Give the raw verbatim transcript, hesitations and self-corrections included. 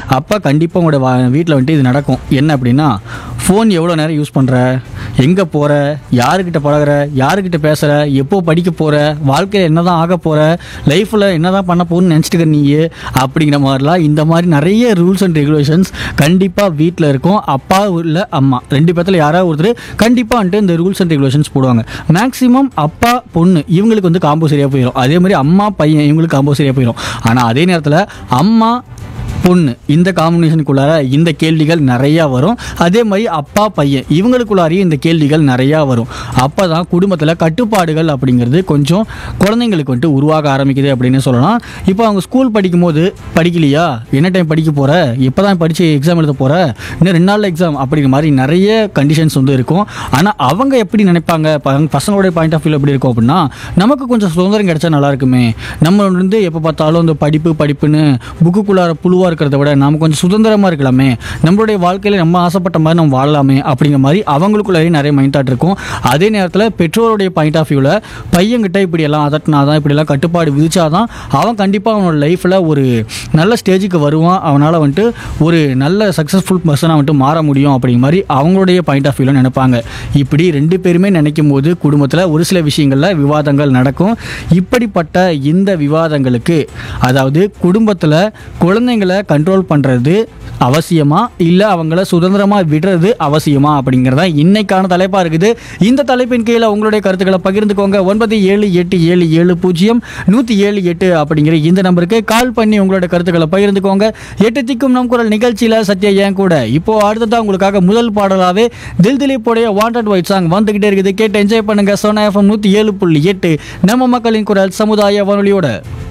அப்போ கண்டிப்பாக உங்களோட வா வீட்டில் வந்துட்டு இது நடக்கும். என்ன அப்படின்னா, ஃபோன் எவ்வளோ நேரம் யூஸ் பண்ணுற, எங்கே போகிற, யாருக்கிட்ட பழகிற, யாருக்கிட்ட பேசுகிற, எப்போ படிக்க போகிற, வாழ்க்கையில் என்ன தான் ஆக போகிற, லைஃப்பில் என்ன தான் பண்ண போகணும்னு நினச்சிட்டு நீ அப்படிங்கிற மாதிரிலாம் இந்த மாதிரி நிறைய ரூல்ஸ் அண்ட் ரெகுலேஷன்ஸ் கண்டிப்பாக வீட்டில் இருக்கும். அப்பா இல்லை அம்மா ரெண்டு பேர்த்தில் யாராவது ஒருத்தர் கண்டிப்பாக வந்துட்டு இந்த ரூல்ஸ் அண்ட் ரெகுலேஷன்ஸ் போடுவாங்க. மேக்ஸிமம் அப்பா பொண்ணு இவங்களுக்கு வந்து காம்போ சரியாக போயிடும். அதே மாதிரி அம்மா பையன் இவங்களுக்கு காம்போ சரியாக போயிடும். ஆனால் அதே நேரத்தில் அம்மா பொண்ணு இந்த காம்பினேஷனுக்குள்ளார இந்த கேள்விகள் நிறையா வரும். அதே மாதிரி அப்பா பையன் இவங்களுக்குள்ளாரையும் இந்த கேள்விகள் நிறையா வரும். அப்போ தான் குடும்பத்தில் கட்டுப்பாடுகள் அப்படிங்கிறது கொஞ்சம் குழந்தைங்களுக்கு வந்துட்டு உருவாக ஆரம்பிக்குது அப்படின்னு சொல்லலாம். இப்போ அவங்க ஸ்கூல் படிக்கும் போது படிக்கலையா, என்ன டைம் படிக்க போகிற, எப்போ தான் படித்து எக்ஸாம் எழுத போகிற, இன்னும் ரெண்டு நாளில் எக்ஸாம் அப்படிங்கிற மாதிரி நிறைய கண்டிஷன்ஸ் வந்து இருக்கும். ஆனால் அவங்க எப்படி நினைப்பாங்க, பசங்களோட பாயிண்ட் ஆஃப் வியூ எப்படி இருக்கும் அப்படின்னா, நமக்கு கொஞ்சம் சுதந்திரம் கிடைச்சா நல்லா இருக்குமே, நம்ம வந்து எப்போ பார்த்தாலும் இந்த படிப்பு படிப்புன்னு புக்குக்குள்ளார புழுவாக இருக்கிறத விட நம்ம கொஞ்சம் சுதந்திரமாக இருக்கலாமே, நம்மளுடைய வாழ்க்கையில் நம்ம ஆசைப்பட்ட மாதிரி நம்ம வாழலாமே அப்படிங்கிற மாதிரி அவங்களுக்குள்ளேயே நிறைய மைண்ட் தாட் இருக்கும். அதே நேரத்தில் பெற்றோருடைய பாயிண்ட் ஆஃப் வியூவில் பையன்கிட்ட இப்படியெல்லாம் அதட்டினாதான், இப்படியெல்லாம் கட்டுப்பாடு விதிச்சாதான் அவன் கண்டிப்பாக அவனோட லைஃப்பில் ஒரு நல்ல ஸ்டேஜுக்கு வருவான், அவனால் வந்துட்டு ஒரு நல்ல சக்ஸஸ்ஃபுல் பர்சனாக வந்துட்டு மாற முடியும் அப்படிங்கிற மாதிரி அவங்களுடைய பாயிண்ட் ஆஃப் வியூவில் நினைப்பாங்க. இப்படி ரெண்டு பேருமே நினைக்கும் போது குடும்பத்தில் ஒரு சில விஷயங்களில் விவாதங்கள் நடக்கும். இப்படிப்பட்ட இந்த விவாதங்களுக்கு, அதாவது குடும்பத்தில் குழந்தைங்களை கண்ட்ரோல் பண்ணுறது அவசியமா இல்லை அவங்கள சுதந்திரமாக விடுறது அவசியமா அப்படிங்கிறத இன்னைக்கான தலைப்பாக இருக்குது. இந்த தலைப்பின் கீழே உங்களுடைய கருத்துக்களை பகிர்ந்துக்கோங்க. ஒன்பது ஏழு எட்டு ஏழு ஏழு பூஜ்ஜியம் நூற்றி ஏழு எட்டு அப்படிங்கிற இந்த நம்பருக்கு கால் பண்ணி உங்களோட கருத்துக்களை பகிர்ந்துக்கோங்க. எட்டு திக்கும் நம் குரல் நிகழ்ச்சியில் சத்யா ஏன் கூட இப்போ அடுத்ததான் உங்களுக்காக முதல் பாடலாகவே தில் திலீப்போடைய வாண்டட் ஒயிட் சாங் வந்துகிட்டே இருக்குது. கேட்டு என்ஜாய் பண்ணுங்க. சோனா எஃப்எம் நூற்றி ஏழு புள்ளி எட்டு நம்ம மக்களின் குரல் சமுதாய வானொலியோட.